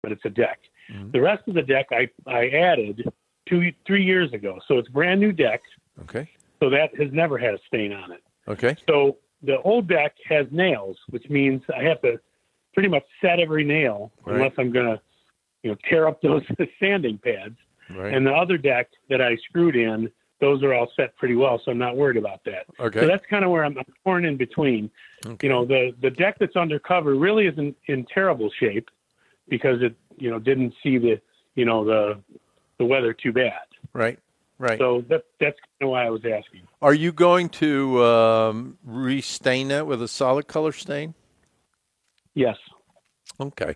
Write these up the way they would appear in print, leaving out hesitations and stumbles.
but it's a deck. Mm-hmm. The rest of the deck I added 3 years ago. So it's brand new deck. Okay. So that has never had a stain on it. Okay. So the old deck has nails, which means I have to pretty much set every nail unless I'm going to, tear up those sanding pads. Right. And the other deck that I screwed in, those are all set pretty well, so I'm not worried about that. Okay. So that's kind of where I'm torn in between. Okay. The deck that's undercover really isn't in terrible shape because it, didn't see the weather too bad. Right. Right. So that's kind of why I was asking. Are you going to restain that with a solid color stain? Yes. Okay.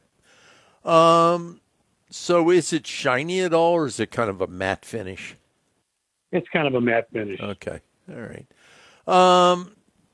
So is it shiny at all, or is it kind of a matte finish? It's kind of a matte finish. Okay. All right.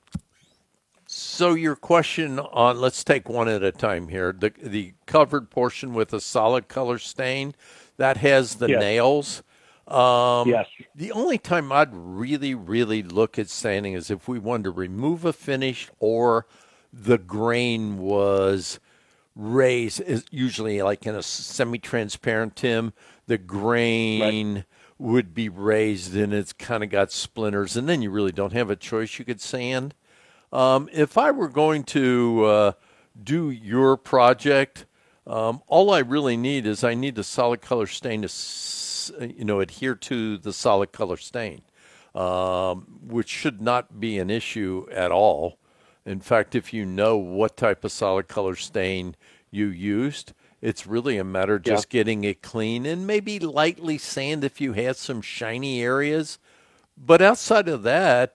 So your question on, let's take one at a time here. The covered portion with a solid color stain, that has the nails. Yes. The only time I'd really, really look at sanding is if we wanted to remove a finish or the grain was raised, usually like in a semi-transparent, Tim, the grain would be raised and it's kind of got splinters, and then you really don't have a choice. You could sand. If I were going to do your project, all I really need is I need the solid color stain to adhere to the solid color stain, which should not be an issue at all. In fact, if you know what type of solid color stain you used, it's really a matter of just getting it clean and maybe lightly sand if you had some shiny areas. But outside of that,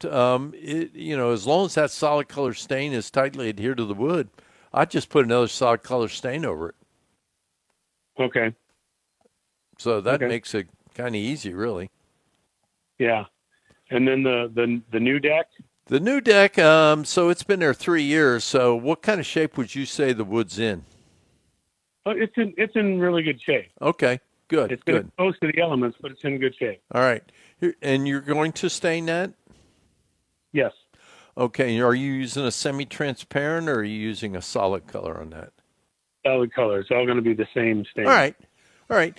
as long as that solid color stain is tightly adhered to the wood, I'd just put another solid color stain over it. Okay. So that makes it kind of easy, really. Yeah. And then the new deck? The new deck, so it's been there 3 years. So what kind of shape would you say the wood's in? It's in really good shape. Okay, good. It's been exposed to the elements, but it's in good shape. All right. And you're going to stain that? Yes. Okay. Are you using a semi-transparent or are you using a solid color on that? Solid color. It's all going to be the same stain. All right.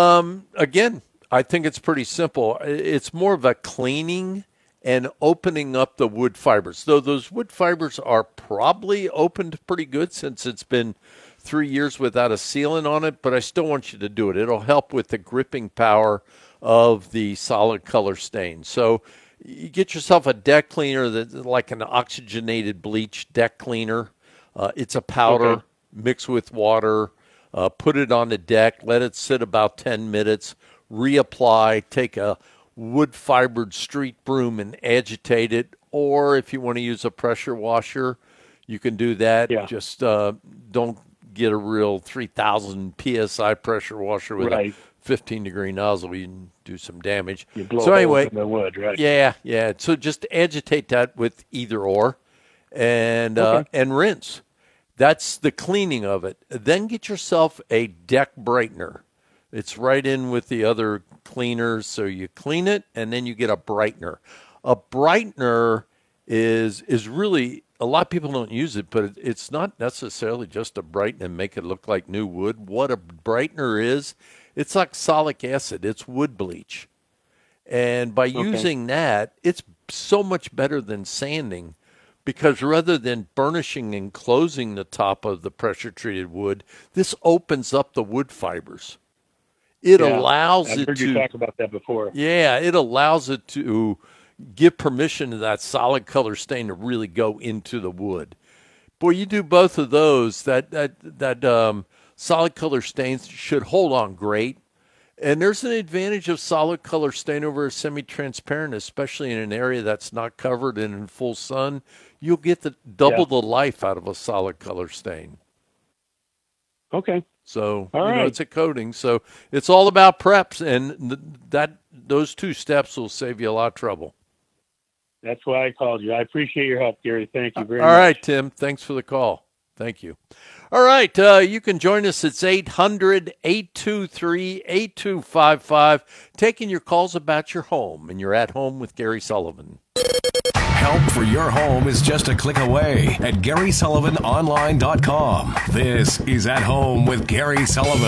Again, I think it's pretty simple. It's more of a cleaning and opening up the wood fibers. Though those wood fibers are probably opened pretty good since it's been 3 years without a sealant on it, but I still want you to do it. It'll help with the gripping power of the solid color stain. So you get yourself a deck cleaner that's like an oxygenated bleach deck cleaner. It's a powder mixed with water. Put it on the deck, let it sit about 10 minutes, reapply, take a wood fibered street broom and agitate it. Or if you want to use a pressure washer, you can do that. Yeah. Just don't get a real 3,000 PSI pressure washer with a 15-degree nozzle. You can do some damage. You blow holes in the wood, right? Yeah. So just agitate that with either or and rinse. That's the cleaning of it. Then get yourself a deck brightener. It's right in with the other cleaners. So you clean it, and then you get a brightener. A brightener is really, a lot of people don't use it, but it's not necessarily just to brighten and make it look like new wood. What a brightener is, it's like oxalic acid. It's wood bleach. And by using that, it's so much better than sanding. Because rather than burnishing and closing the top of the pressure-treated wood, this opens up the wood fibers. It allows it to... I've heard you talk about that before. Yeah, it allows it to give permission to that solid color stain to really go into the wood. Boy, you do both of those, that solid color stains should hold on great. And there's an advantage of solid color stain over a semi-transparent, especially in an area that's not covered and in full sun. You'll get double the life out of a solid color stain. Okay. So, it's a coating. So it's all about preps, and those two steps will save you a lot of trouble. That's why I called you. I appreciate your help, Gary. Thank you very much. All right, Tim. Thanks for the call. Thank you. All right, you can join us. It's 800-823-8255, taking your calls about your home, and you're at home with Gary Sullivan. Help for your home is just a click away at GarySullivanOnline.com. This is At Home with Gary Sullivan.